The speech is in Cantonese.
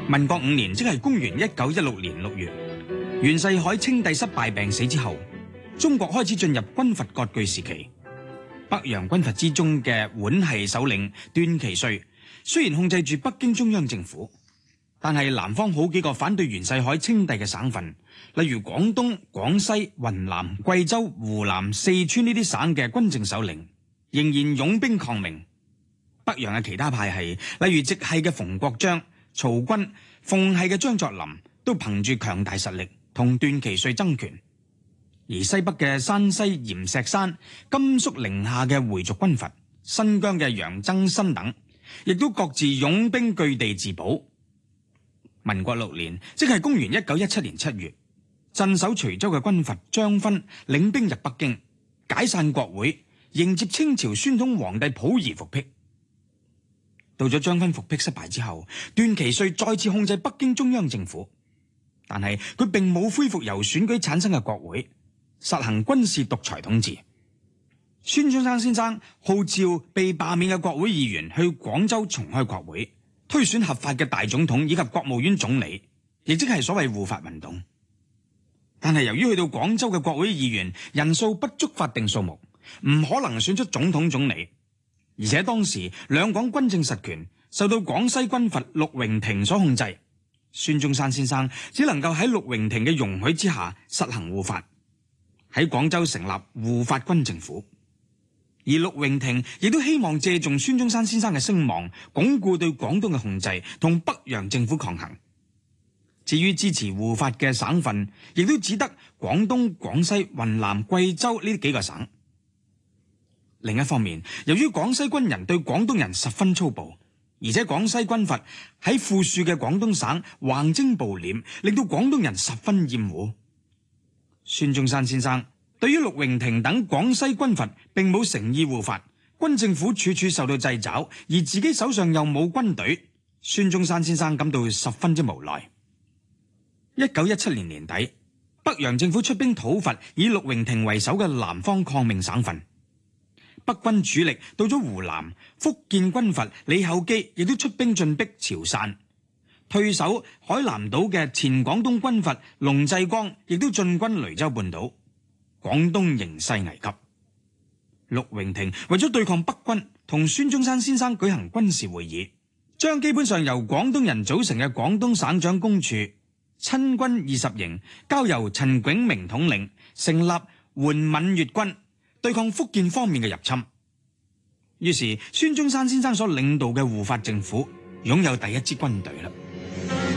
民國5年，即係公元1916年6月，袁世凱稱帝失敗病死之後，中國開始進入軍閥割據時期。北洋軍閥之中嘅皖系首領段祺瑞雖然控制住北京中央政府，但係南方好幾個反對袁世凱稱帝嘅省份，例如廣東、廣西、雲南、貴州、湖南、四川呢啲省嘅軍政首領，仍然擁兵抗命。北洋嘅其他派系，例如直系嘅馮國璋、曹軍、奉系嘅張作霖，都憑住強大實力同段祺瑞爭權。而西北嘅山西閻錫山、甘肅寧夏嘅回族軍閥、新疆嘅楊增新等，亦都各自擁兵據地自保。民國6年，即係公元1917年7月，鎮守徐州嘅軍閥張勳領兵入北京，解散國會，迎接清朝宣統皇帝溥儀復辟。到咗張勳復辟失敗之後，段祺瑞再次控制北京中央政府，但係佢並冇恢復由選舉產生嘅國會，實行軍事獨裁統治。孫中山先生號召被罷免嘅國會議員去廣州重開國會，推選合法嘅大總統以及國務院總理，亦即係所謂護法運動。但係由於去到廣州嘅國會議員人數不足法定數目，唔可能選出總統總理，而且當時兩廣軍政實權受到廣西軍閥陸榮廷所控制，孫中山先生只能夠喺陸榮廷嘅容許之下實行護法，喺廣州成立護法軍政府。而陸榮廷亦都希望借重孫中山先生嘅聲望，鞏固對廣東嘅控制，同北洋政府抗衡。至於支持護法嘅省份，亦都只得廣東、廣西、雲南、貴州呢幾個省。另一方面，由於廣西軍人對廣東人十分粗暴，而且廣西軍閥喺富庶嘅廣東省橫徵暴斂，令到廣東人十分厭惡。孫中山先生對於陸榮廷等廣西軍閥並冇誠意護法，軍政府處處受到掣肘，而自己手上又冇軍隊，孫中山先生感到十分之無奈。1917年年底，北洋政府出兵討伐以陸榮廷為首嘅南方抗命省份，北軍主力到咗湖南，福建軍閥李厚基亦都出兵進逼潮汕，退守海南島嘅前廣東軍閥龍濟光亦都進軍雷州半島。廣東形勢危急，陸榮廷為咗對抗北軍，同孫中山先生舉行軍事會議，將基本上由廣東人組成嘅廣東省長公署親軍20營交由陳炯明統領，成立援閩粵軍，對抗福建方面嘅入侵。於是孫中山先生所領導嘅護法政府擁有第一支軍隊啦。